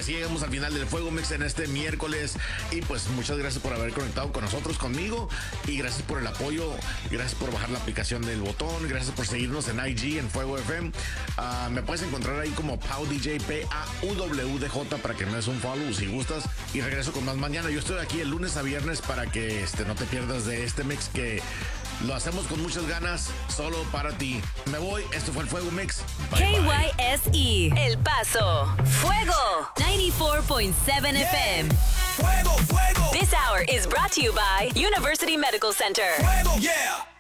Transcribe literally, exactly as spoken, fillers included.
así llegamos al final del Fuego Mix en este miércoles. Y pues muchas gracias por haber conectado con nosotros, conmigo. Y gracias por el apoyo. Gracias por bajar la aplicación del Botón. Gracias por seguirnos en I G, en Fuego F M. Uh, me puedes encontrar ahí como Pau D J, P A U W D J, para que me des un follow si gustas. Y regreso con más mañana. Yo estoy aquí el lunes a viernes para que este, no te pierdas de este mix que lo hacemos con muchas ganas, solo para ti. Me voy, esto fue el Fuego Mix. Bye, K Y bye. S E, El Paso, Fuego, ninety-four point seven Yeah. F M. Fuego, fuego. This hour is brought to you by University Medical Center. Fuego, yeah.